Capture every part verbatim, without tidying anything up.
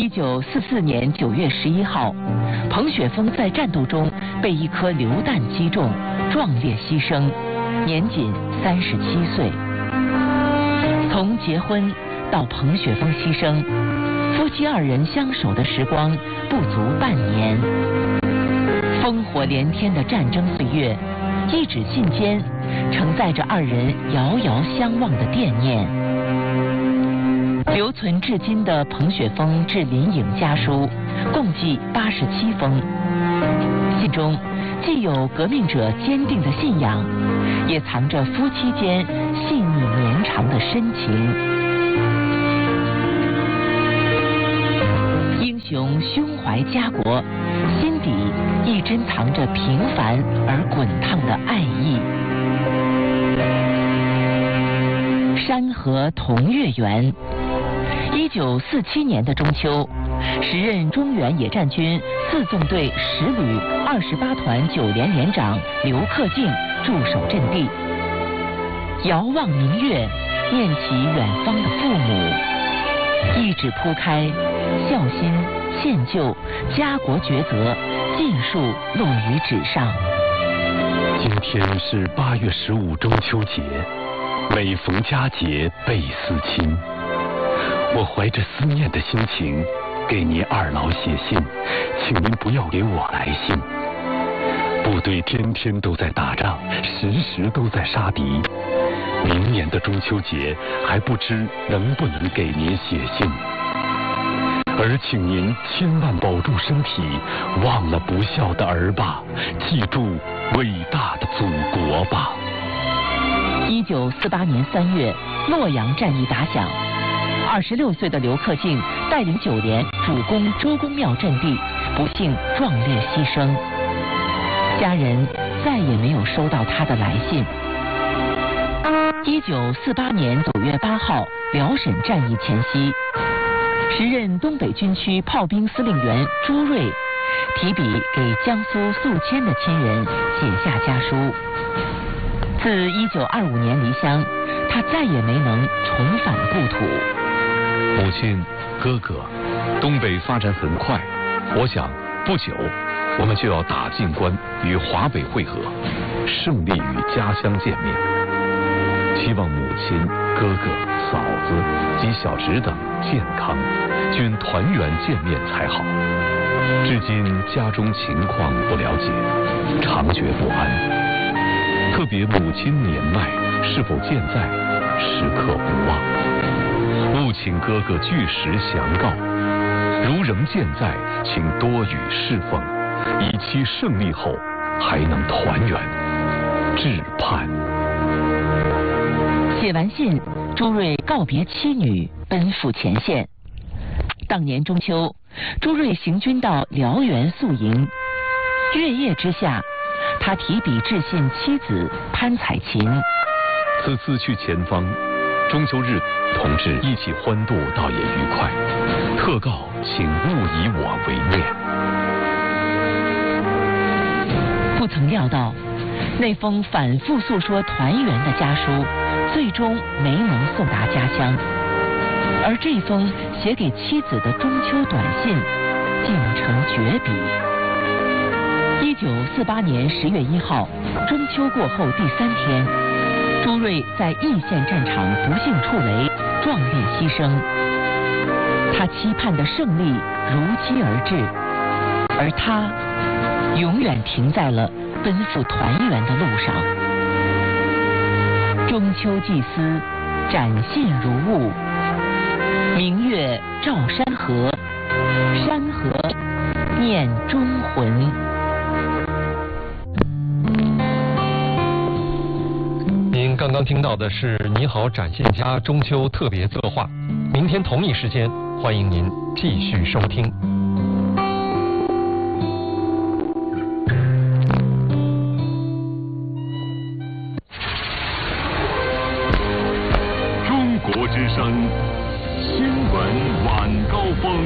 一九四四年九月十一号，彭雪枫在战斗中被一颗榴弹击中，壮烈牺牲，年仅三十七岁。从结婚到彭雪枫牺牲，夫妻二人相守的时光不足半年。烽火连天的战争岁月，一纸信笺承载着二人遥遥相望的惦念。留存至今的彭雪枫致林颖家书共计八十七封，信中既有革命者坚定的信仰，也藏着夫妻间细腻绵长的深情。英雄胸怀家国，心底亦珍藏着平凡而滚烫的爱意。山河同月圆。一九四七年的中秋，时任中原野战军四纵队十旅二十八团九连连长刘克敬驻守阵地，遥望明月，念起远方的父母，一纸铺开，孝心、歉疚、家国抉择尽数落于纸上。 今天是八月十五中秋节，每逢佳节倍思亲。我怀着思念的心情给您二老写信，请您不要给我来信。部队天天都在打仗，时时都在杀敌。明年的中秋节还不知能不能给您写信，而请您千万保重身体，忘了不孝的儿吧，记住伟大的祖国吧。 一九四八年三月，洛阳战役打响。二十六岁的刘克敬带领九连主攻周公庙阵地，不幸壮烈牺牲。家人再也没有收到他的来信。一九四八年九月八号，辽沈战役前夕，时任东北军区炮兵司令员朱瑞提笔给江苏宿迁的亲人写下家书。自一九二五年离乡，他再也没能重返故土。 母亲、哥哥，东北发展很快，我想不久我们就要打进关，与华北会合，胜利与家乡见面。希望母亲、哥哥、嫂子及小侄等健康，均团圆见面才好。至今家中情况不了解，常觉不安。特别母亲年迈，是否健在，时刻不忘。务请哥哥据实详告，如仍健在，请多予侍奉，以期胜利后还能团圆。致盼。 写完信，朱瑞告别妻女，奔赴前线。当年中秋，朱瑞行军到辽源宿营，月夜之下，他提笔致信妻子潘彩琴。 此次去前方，中秋日同志一起欢度，倒也愉快。特告请勿以我为念。 不曾料到，那封反复诉说团圆的家书，最终没能送达家乡。而这封写给妻子的中秋短信，竟成绝笔。一九四八年十月一号，中秋过后第三天，朱瑞在易县战场不幸触雷，壮烈牺牲。他期盼的胜利如期而至，而他永远停在了奔赴团圆的路上。中秋祭司，展信如雾，明月照山河，山河念忠魂。 您刚刚听到的是《你好，展信家》中秋特别策划。明天同一时间，欢迎您继续收听。 中国之声新闻晚高峰。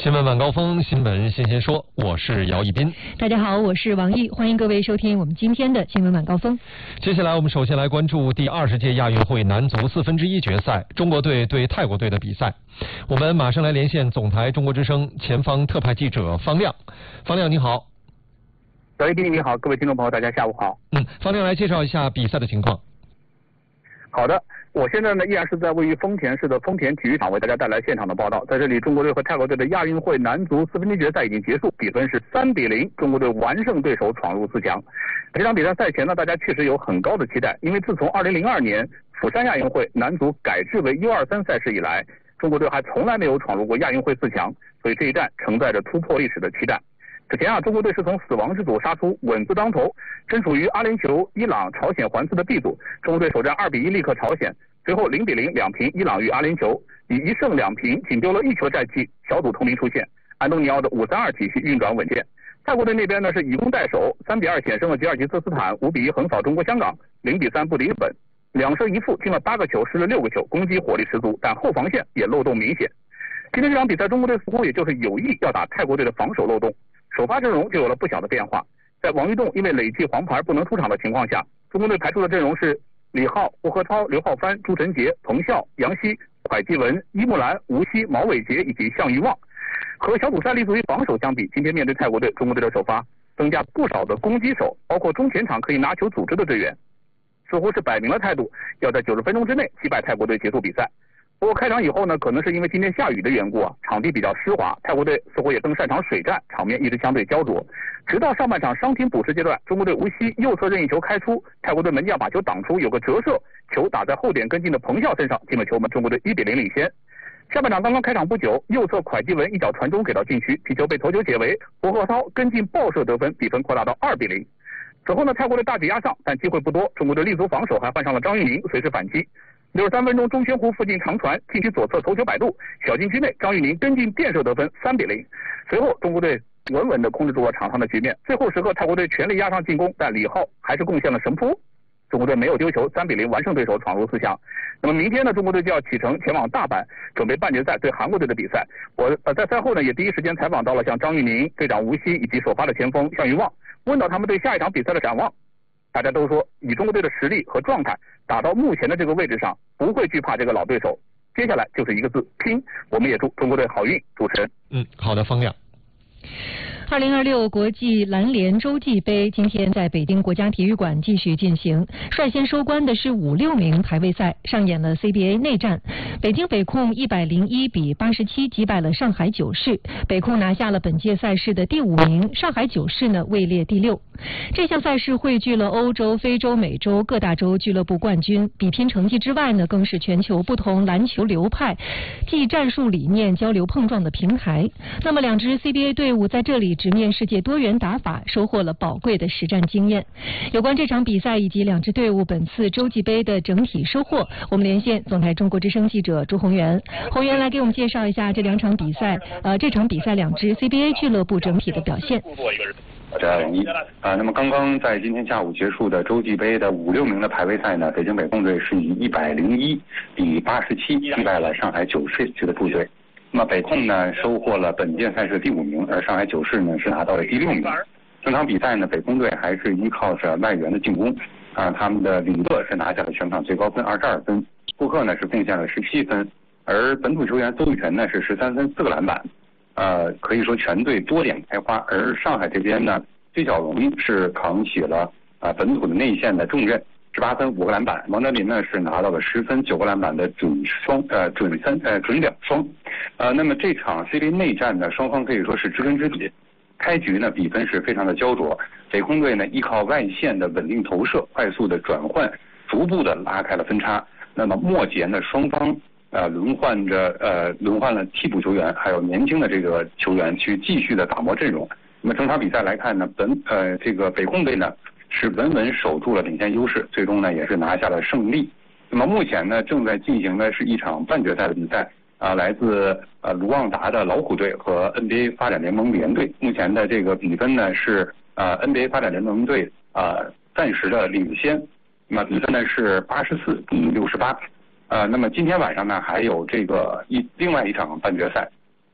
新闻晚高峰，新闻先先说，我是姚一斌。 大家好，我是王毅，欢迎各位收听我们今天的新闻晚高峰。 接下来我们首先来关注第二十届亚运会男足四分之一决赛，中国队对泰国队的比赛。我们马上来连线总台中国之声前方特派记者方亮。方亮你好。 姚一斌你好，各位听众朋友大家下午好。 嗯，方亮来介绍一下比赛的情况。 好的，我现在呢依然是在位于丰田市的丰田体育场为大家带来现场的报道。在这里，中国队和泰国队的亚运会男足四分之一决赛已经结束，比分是三比零，中国队完胜对手，闯入四强。这场比赛赛前呢，大家确实有很高的期待，因为自从二零零二年釜山亚运会男足改制为 U 二三 赛事以来，中国队还从来没有闯入过亚运会四强，所以这一战承载着突破历史的期待。此前啊，中国队是从死亡之组杀出，稳字当头，身处于阿联酋、伊朗、朝鲜环伺的 B 组，中国队首战二比一力克朝鲜，随后零比零两平伊朗与阿联酋，以一胜两平仅丢了一球战绩，小组同名出线。安东尼奥的五三二体系运转稳健。泰国队那边呢是以攻代守，三比二险胜了吉尔吉斯斯坦，五比一横扫中国香港，零比三不敌日本，两胜一负，进了八个球，失了六个球，攻击火力十足，但后防线也漏洞明显。今天这场比赛，中国队似乎也就是有意要打泰国队的防守漏洞。首发阵容就有了不小的变化，在王玉栋因为累计黄牌不能出场的情况下，中国队排出的阵容是李浩、胡和涛、刘浩帆、朱晨杰、彭笑、杨希、蒯基文、伊木兰、吴曦、毛伟杰以及项玉旺。和小组赛立足于防守相比，今天面对泰国队，中国队的首发增加不少的攻击手，包括中前场可以拿球组织的队员，似乎是摆明了态度，要在九十分钟之内击败泰国队结束比赛。不过开场以后呢，可能是因为今天下雨的缘故啊，场地比较湿滑，泰国队似乎也更擅长水战，场面一直相对焦灼。直到上半场伤停补时阶段，中国队吴曦右侧任意球开出，泰国队门将把球挡出，有个折射，球打在后点跟进的彭笑身上，进了球门，中国队一比零领先。下半场刚刚开场不久，右侧蒯基文一脚传中给到禁区，皮球被头球解围，胡鹤涛跟进爆射得分，比分扩大到二比零。此后呢，泰国队大举压上，但机会不多，中国队立足防守，还换上了张玉宁随时反击。六十三分钟，中圈湖附近长传，禁区左侧头球摆渡，小禁区内张玉宁跟进垫射得分，三比零。随后中国队稳稳地控制住了场上的局面，最后时刻泰国队全力压上进攻，但李浩还是贡献了神扑，中国队没有丢球，三比零完胜对手，闯入四强。那么明天呢，中国队就要启程前往大阪，准备半决赛对韩国队的比赛。我呃在赛后呢，也第一时间采访到了像张玉宁、队长吴曦以及首发的前锋项玉旺，问到他们对下一场比赛的展望。大家都说，以中国队的实力和状态，打到目前的这个位置上，不会惧怕这个老对手。接下来就是一个字，拼。我们也祝中国队好运。主持人， 嗯，好的，方亮。 二零二六国际篮联洲际杯今天在北京国家体育馆继续进行，率先收官的是五六名排位赛，上演了 C B A 内战。北京北控一百零一比八十七击败了上海九世，北控拿下了本届赛事的第五名，上海九世呢位列第六。这项赛事汇聚了欧洲、非洲、美洲各大洲俱乐部冠军，比拼成绩之外呢，更是全球不同篮球流派既战术理念交流碰撞的平台。那么两支 C B A 队伍在这里直面世界多元打法，收获了宝贵的实战经验。有关这场比赛以及两支队伍本次洲际杯的整体收获，我们连线总台中国之声记者朱宏元。宏元来给我们介绍一下这两场比赛，呃，这场比赛两支 C B A 俱乐部整体的表现。 我是王一啊，那么刚刚在今天下午结束的洲际杯的五六名的排位赛呢，北京北控队是以一百零一比八十七击败了上海九世俱乐部队。那么北控呢收获了本届赛事第五名，而上海九世呢是拿到了第六名。整场比赛呢，北控队还是依靠着外援的进攻啊，他们的李乐是拿下了全场最高分二十二分，库克呢是贡献了十七分，而本土球员邹玉晨呢是十三分四个篮板。呃，可以说全队多点开花，而上海这边呢，崔小龙是扛起了啊、呃、本土的内线的重任，十八分五个篮板。王哲林呢是拿到了十分九个篮板的准双呃准三呃准两双。呃，那么这场 C B A 内战呢，双方可以说是知根知底。开局呢比分是非常的焦灼，北控队呢依靠外线的稳定投射、快速的转换，逐步的拉开了分差。那么末节呢，双方。呃，轮换着呃，轮换了替补球员，还有年轻的这个球员去继续的打磨阵容。那么整场比赛来看呢，本呃这个北控队呢是稳稳守住了领先优势，最终呢也是拿下了胜利。那么目前呢正在进行的是一场半决赛的比赛啊、呃，来自呃卢旺达的老虎队和 N B A 发展联盟联队。目前的这个比分呢是呃 N B A 发展联盟队啊、呃、暂时的领先，那么比分呢是八十四比六十八。呃，那么今天晚上呢，还有这个一另外一场半决赛，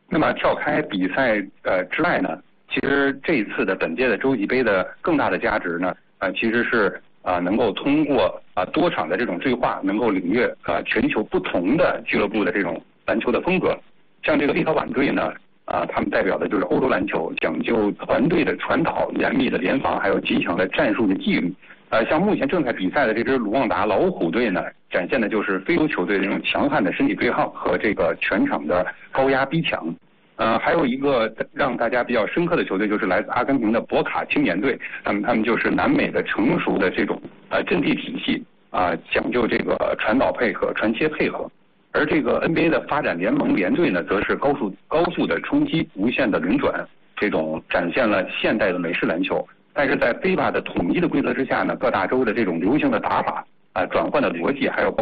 那么跳开比赛呃之外呢，其实这一次的本届的洲际杯的更大的价值呢，呃其实是啊、呃、能够通过啊、呃、多场的这种对话，能够领略啊、呃、全球不同的俱乐部的这种篮球的风格。像这个立陶宛队呢，啊、呃、他们代表的就是欧洲篮球，讲究团队的传导、严密的联防，还有极强的战术的纪律。呃，像目前正在比赛的这支卢旺达老虎队呢，展现的就是非洲球队这种强悍的身体对抗和这个全场的高压逼抢。呃，还有一个让大家比较深刻的球队就是来自阿根廷的博卡青年队，他们他们就是南美的成熟的这种呃阵地体系啊、呃，讲究这个传导配合、传切配合。而这个 N B A 的发展联盟联队呢，则是高速高速的冲击、无限的轮转，这种展现了现代的美式篮球。但是在 F I B A 的统一的规则之下呢，各大洲的这种流行的打法啊、呃、转换的逻辑，还有